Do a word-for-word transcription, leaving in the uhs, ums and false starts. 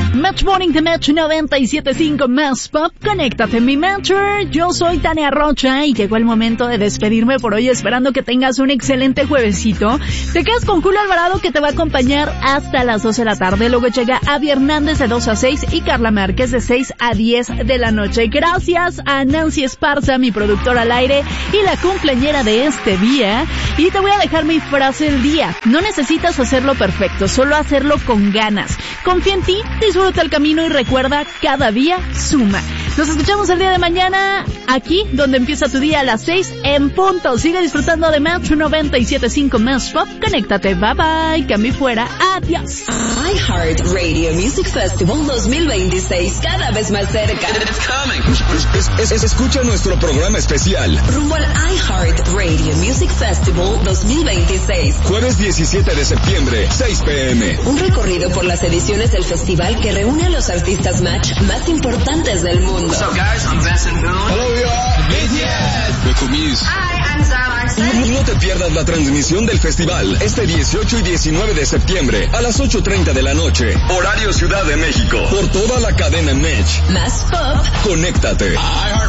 Match Morning de Match noventa y siete punto cinco Más Pop. Conéctate, mi Matcher. Yo soy Tania Rocha y llegó el momento de despedirme por hoy, esperando que tengas un excelente juevesito. Te quedas con Julio Alvarado, que te va a acompañar hasta las doce de la tarde. Luego llega Avi Hernández de dos a seis y Carla Márquez de seis a diez de la noche. Gracias a Nancy Esparza, mi productora al aire y la cumpleañera de este día. Y te voy a dejar mi frase del día. No necesitas hacerlo perfecto, solo hacerlo con ganas. Confía en ti, disfruta el camino y recuerda, cada día suma. Nos escuchamos el día de mañana aquí, donde empieza tu día a las seis en punto. Sigue disfrutando de Match noventa y siete punto cinco Más Pop. Conéctate, bye bye, cambio fuera, adiós. iHeart Radio Music Festival dos mil veintiséis, cada vez más cerca. It's coming. Es, es, es, escucha nuestro programa especial rumbo al iHeart Radio Music Festival dos mil veintiséis. Jueves diecisiete de septiembre, seis p m Un recorrido por las ediciones del festival que reúne a los artistas Match más importantes del mundo. What's up, guys? I'm Benson Boone. Hello, we are B T S. Rico Muse. Hi, I'm Zara Arce. No te pierdas la transmisión del festival este dieciocho y diecinueve de septiembre a las ocho treinta de la noche. Horario Ciudad de México. Por toda la cadena Match. Más Pop. Conéctate.